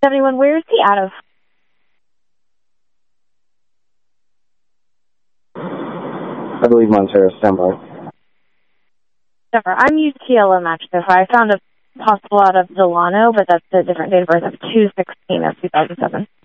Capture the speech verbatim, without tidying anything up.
seventy-one. Where is he out of? I believe Montero, standby. Denver. I'm U T L M actually. I found a possible out of Delano, but that's a different date of birth of two sixteen of two thousand seven.